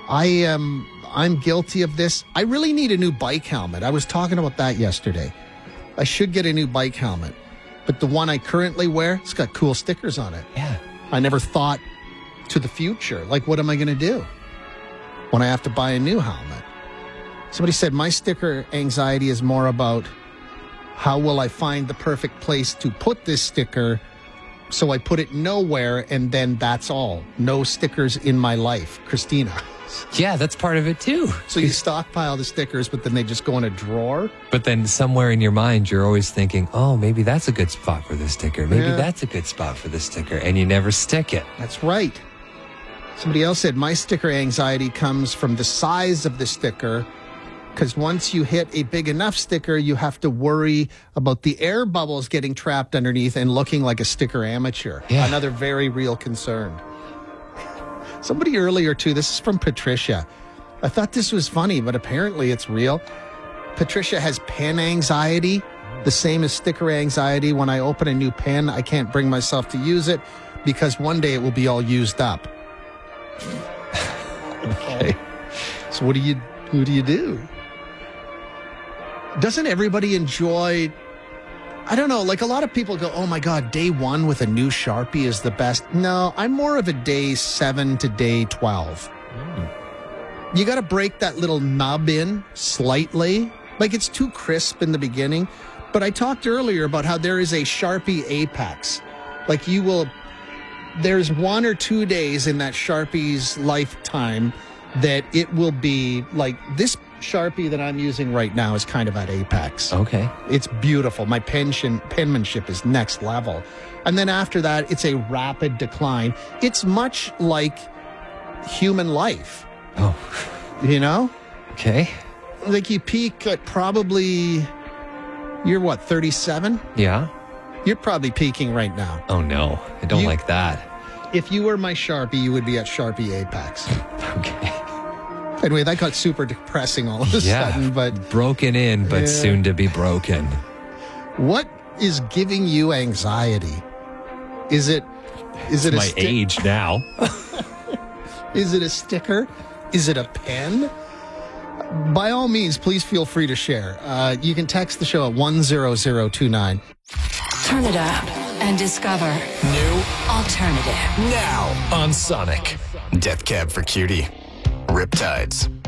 I'm guilty of this. I really need a new bike helmet. I was talking about that yesterday. I should get a new bike helmet. But the one I currently wear, it's got cool stickers on it. Yeah. I never thought to the future. Like, what am I going to do when I have to buy a new helmet? Somebody said my sticker anxiety is more about how will I find the perfect place to put this sticker, so I put it nowhere, and then that's all. No stickers in my life. Christina. Yeah, that's part of it too. So you stockpile the stickers, but then they just go in a drawer? But then somewhere in your mind, you're always thinking, oh, maybe that's a good spot for this sticker. Maybe that's a good spot for this sticker. And you never stick it. That's right. Somebody else said, my sticker anxiety comes from the size of the sticker, because once you hit a big enough sticker, you have to worry about the air bubbles getting trapped underneath and looking like a sticker amateur. Yeah. Another very real concern. Somebody earlier, too, this is from Patricia. I thought this was funny, but apparently it's real. Patricia has pen anxiety, the same as sticker anxiety. When I open a new pen, I can't bring myself to use it because one day it will be all used up. Okay. So who do you do? Doesn't everybody enjoy, I don't know, like a lot of people go, oh my God, day 1 with a new Sharpie is the best. No, I'm more of a day 7 to day 12. You got to break that little nub in slightly. Like it's too crisp in the beginning. But I talked earlier about how there is a Sharpie apex. Like there's 1 or 2 days in that Sharpie's lifetime that it will be like this Sharpie that I'm using right now is kind of at apex. Okay. It's beautiful. My penmanship is next level. And then after that, it's a rapid decline. It's much like human life. Oh. You know? Okay. Like you peak at probably, you're what, 37? Yeah. You're probably peaking right now. Oh, no. I don't like that. If you were my Sharpie, you would be at Sharpie apex. Okay. Anyway, that got super depressing all of a sudden. But broken in, but soon to be broken. What is giving you anxiety? Is it my age now? Is it a sticker? Is it a pen? By all means, please feel free to share. You can text the show at 10029. Turn it up and discover New alternative. now on Sonic. Death Cab for Cutie. Riptides.